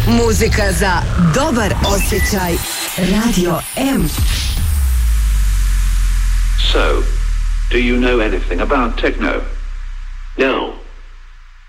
Muzika za dobar osjećaj. Radio M. So, do you know anything about techno? No.